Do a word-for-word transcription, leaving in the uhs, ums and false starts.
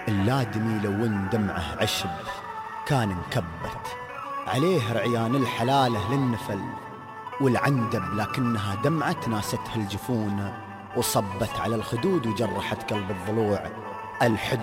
اللادمي لو ان دمعه عشب كان انكبت عليه رعيان الحلالة للنفل والعندب، لكنها دمعة ناستها الجفون وصبت على الخدود وجرحت قلب الضلوع. الحد